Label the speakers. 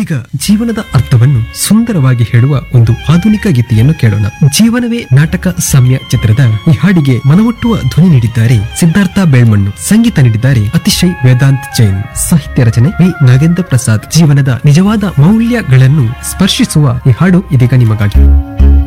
Speaker 1: ಇದೀಗ ಜೀವನದ ಅರ್ಥವನ್ನು ಸುಂದರವಾಗಿ ಹೇಳುವ ಒಂದು ಆಧುನಿಕ ಗೀತೆಯನ್ನು ಕೇಳೋಣ. ಜೀವನವೇ ನಾಟಕ ಸಾಮ್ಯ ಚಿತ್ರದ ಈ ಹಾಡಿಗೆ ಮನಮುಟ್ಟುವ ಧ್ವನಿ ನೀಡಿದ್ದಾರೆ ಸಿದ್ಧಾರ್ಥ ಬೇಳ್ಮಣ್ಣು, ಸಂಗೀತ ನೀಡಿದ್ದಾರೆ ಅತಿಶಯ್ ವೇದಾಂತ್ ಜೈನ್, ಸಾಹಿತ್ಯ ರಚನೆ ವಿ ನಾಗೇಂದ್ರ ಪ್ರಸಾದ್. ಜೀವನದ ನಿಜವಾದ ಮೌಲ್ಯಗಳನ್ನು ಸ್ಪರ್ಶಿಸುವ ಈ ಹಾಡು ಇದೀಗ ನಿಮಗಾಗಿ.